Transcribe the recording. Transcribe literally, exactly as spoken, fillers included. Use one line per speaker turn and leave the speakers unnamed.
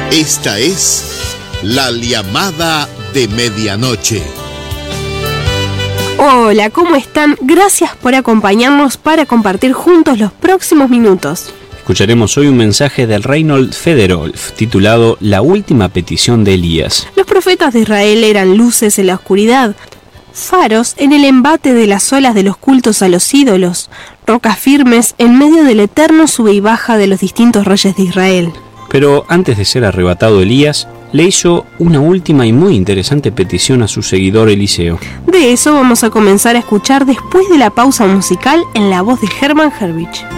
Esta es la llamada de medianoche.
Hola, ¿cómo están? Gracias por acompañarnos para compartir juntos los próximos minutos.
Escucharemos hoy un mensaje del Reinhold Federolf titulado La última petición de Elías.
Los profetas de Israel eran luces en la oscuridad, faros en el embate de las olas de los cultos a los ídolos, rocas firmes en medio del eterno sube y baja de los distintos reyes de Israel.
Pero antes de ser arrebatado Elías, le hizo una última y muy interesante petición a su seguidor Eliseo.
De eso vamos a comenzar a escuchar después de la pausa musical en la voz de Hermann Herrich.